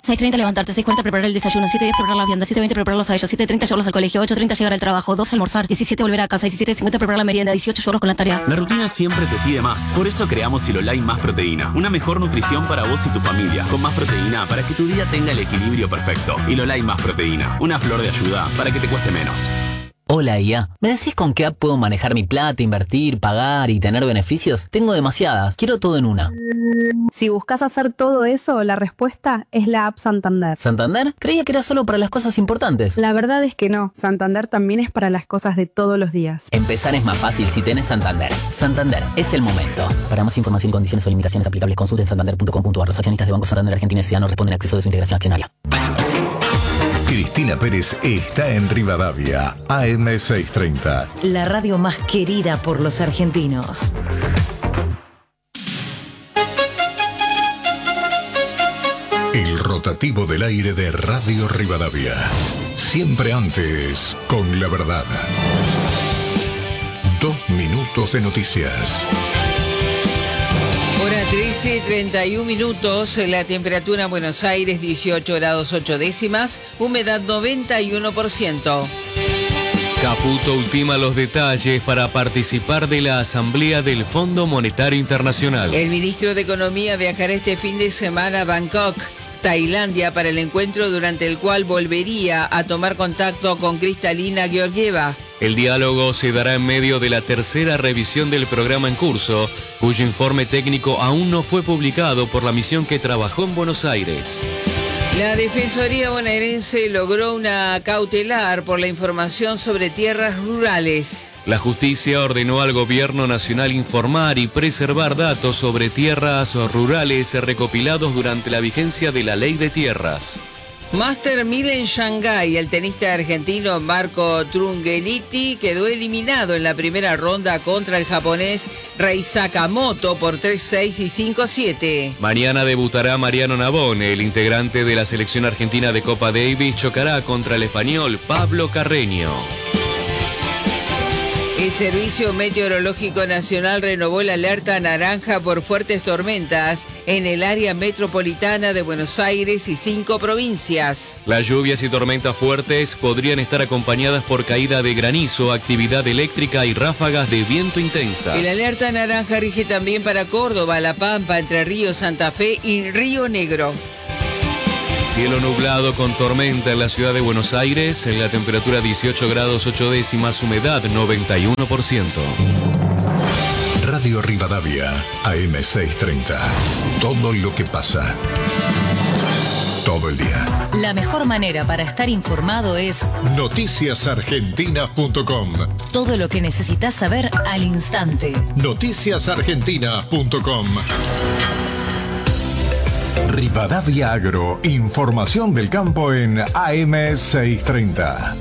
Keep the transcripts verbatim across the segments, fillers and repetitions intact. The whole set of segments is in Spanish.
seis treinta levantarte, seis cuarenta preparar el desayuno, siete diez preparar la vianda, siete veinte prepararlos a ellos, siete treinta llevarlos al colegio, ocho treinta llegar al trabajo, doce almorzar, diecisiete volver a casa, diecisiete cincuenta preparar la merienda, dieciocho llevarlos con la tarea. La rutina siempre te pide más. Por eso creamos Silolai Más Proteína. Una mejor nutrición para vos y tu familia. Con más proteína para que tu día tenga el equilibrio perfecto. Silolai Más Proteína. Una flor de ayuda para que te cueste menos. Hola I A, ¿me decís con qué app puedo manejar mi plata, invertir, pagar y tener beneficios? Tengo demasiadas, quiero todo en una. Si buscas hacer todo eso, la respuesta es la app Santander. ¿Santander? Creía que era solo para las cosas importantes. La verdad es que no, Santander también es para las cosas de todos los días. Empezar es más fácil si tenés Santander. Santander, es el momento. Para más información y condiciones o limitaciones aplicables, consulten santander punto com punto a r. Los accionistas de Banco Santander Argentina S A no responden a acceso de su integración accionaria. Cristina Pérez está en Rivadavia, A M seiscientos treinta. La radio más querida por los argentinos. El rotativo del aire de Radio Rivadavia. Siempre antes, con la verdad. Dos minutos de noticias. Hora trece, treinta y un minutos, la temperatura en Buenos Aires dieciocho grados ocho décimas, humedad noventa y uno por ciento. Caputo ultima los detalles para participar de la Asamblea del Fondo Monetario Internacional. El ministro de Economía viajará este fin de semana a Bangkok, Tailandia, para el encuentro durante el cual volvería a tomar contacto con Kristalina Georgieva. El diálogo se dará en medio de la tercera revisión del programa en curso, cuyo informe técnico aún no fue publicado por la misión que trabajó en Buenos Aires. La Defensoría bonaerense logró una cautelar por la información sobre tierras rurales. La justicia ordenó al gobierno nacional informar y preservar datos sobre tierras rurales recopilados durante la vigencia de la Ley de Tierras. Master mil en Shanghái, el tenista argentino Marco Trungelliti quedó eliminado en la primera ronda contra el japonés Rei Sakamoto por tres seis y cinco siete. Mañana debutará Mariano Navón, el integrante de la selección argentina de Copa Davis, chocará contra el español Pablo Carreño. El Servicio Meteorológico Nacional renovó la alerta naranja por fuertes tormentas en el área metropolitana de Buenos Aires y cinco provincias. Las lluvias y tormentas fuertes podrían estar acompañadas por caída de granizo, actividad eléctrica y ráfagas de viento intensas. El alerta naranja rige también para Córdoba, La Pampa, Entre Ríos, Santa Fe y Río Negro. Cielo nublado con tormenta en la ciudad de Buenos Aires, en la temperatura dieciocho grados ocho décimas, humedad noventa y uno por ciento. Radio Rivadavia, A M seiscientos treinta. Todo lo que pasa. Todo el día. La mejor manera para estar informado es noticias argentinas punto com. Todo lo que necesitas saber al instante. noticias argentinas punto com. Rivadavia Agro, información del campo en A M seiscientos treinta.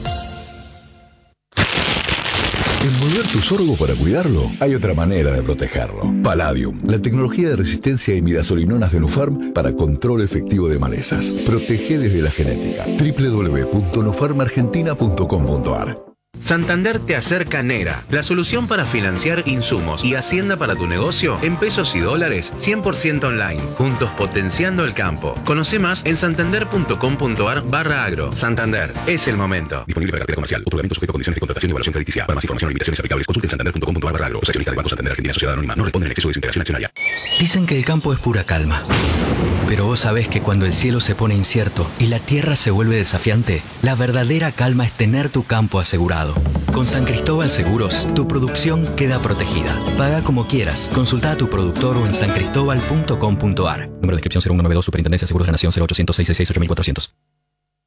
Envolver tu sorgo para cuidarlo, hay otra manera de protegerlo. Palladium, la tecnología de resistencia a imidazolinonas de Nufarm para control efectivo de malezas. Protege desde la genética. doble u doble u doble u punto nufarm argentina punto com punto a r. Santander te acerca Nera, la solución para financiar insumos y hacienda para tu negocio en pesos y dólares cien por ciento online, juntos potenciando el campo. Conoce más en santander punto com punto a r barra agro. Santander, es el momento. Disponible para cartera comercial, otorgamiento sujeto a condiciones de contratación y evaluación crediticia. Para más información o limitaciones aplicables, consulte en santander punto com punto a r barra agro. Los accionistas del Banco Santander Argentina Sociedad Anónima no responden en exceso de su integración accionaria. Dicen que el campo es pura calma. Pero vos sabés que cuando el cielo se pone incierto y la tierra se vuelve desafiante, la verdadera calma es tener tu campo asegurado. Con San Cristóbal Seguros, tu producción queda protegida. Paga como quieras. Consulta a tu productor o en san cristóbal punto com punto a r. Número de inscripción cero uno nueve dos, Superintendencia de Seguros de la Nación cero ochocientos, seiscientos sesenta y seis, ocho mil cuatrocientos.